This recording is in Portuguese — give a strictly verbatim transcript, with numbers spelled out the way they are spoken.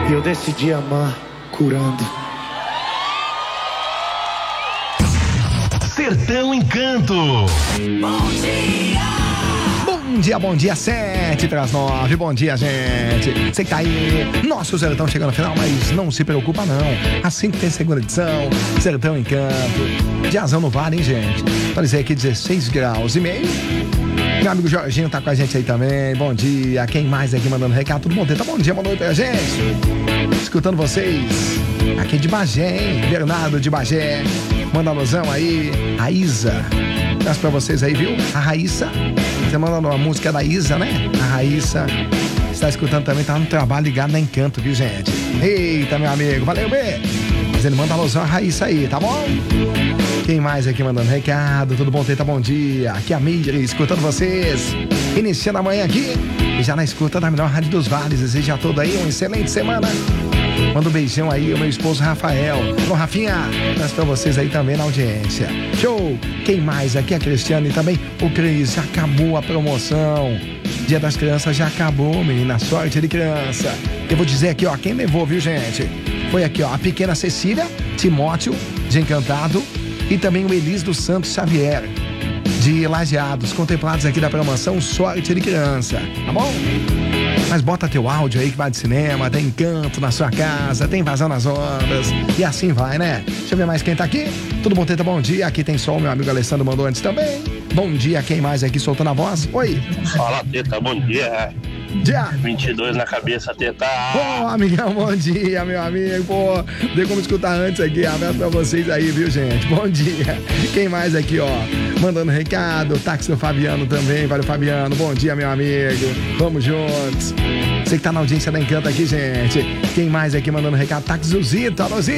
E eu decidi amar curando. Sertão Encanto. Bom dia! Bom dia, bom dia, sete para as nove. Bom dia, gente. Você que tá aí, nosso Sertão chegando no final, mas não se preocupa não. Assim que tem segunda edição, Sertão Encanto. Diazão no vale, hein, gente? Parecia aqui dezesseis graus e meio. Meu amigo Jorginho tá com a gente aí também. Bom dia. Quem mais aqui mandando recado? Tudo bom? Tá bom dia, boa noite pra gente. Escutando vocês aqui de Bagé, hein? Bernardo de Bagé. Manda alusão aí. A Isa. Peço pra vocês aí, viu? A Raíssa. Você manda uma música da Isa, né? A Raíssa. Está escutando também, tá no trabalho ligado na Encanto, viu, gente? Eita, meu amigo. Valeu, B. Mas ele manda alusão a Raíssa aí, tá bom? Quem mais aqui mandando recado? Tudo bom, Teta? Bom dia. Aqui é a Miri, escutando vocês. Iniciando amanhã aqui. E já na escuta da melhor rádio dos vales. Desejo a todos aí uma excelente semana. Manda um beijão aí, o meu esposo Rafael. Bom, Rafinha, peço pra vocês aí também na audiência. Show! Quem mais aqui? A Cristiane e também o Cris. Já acabou a promoção. Dia das Crianças já acabou, menina. Sorte de criança. Eu vou dizer aqui, ó, quem levou, viu, gente? Foi aqui, ó, a pequena Cecília, Timóteo, de Encantado, e também o Elis dos Santos Xavier, de Lajeados, contemplados aqui da promoção Sorte de Criança, tá bom? Mas bota teu áudio aí que vai de cinema, tem Encanto na sua casa, tem Vazão nas Ondas, e assim vai, né? Deixa eu ver mais quem tá aqui. Tudo bom, Teta? Bom dia. Aqui tem sol, meu amigo Alessandro mandou antes também. Bom dia, quem mais aqui soltando a voz? Oi. Fala, Teta, bom dia. Dia. vinte e dois na cabeça, Teta. Ô, amigão, bom dia, meu amigo. Pô, deu como escutar antes aqui. Abraço pra vocês aí, viu, gente? Bom dia. Quem mais aqui, ó? Mandando recado. Táxi do Fabiano também. Valeu, Fabiano. Bom dia, meu amigo. Vamos juntos. Você que tá na audiência da Encanto aqui, gente. Quem mais aqui mandando recado? Táxi do Zito. Alô, Zito.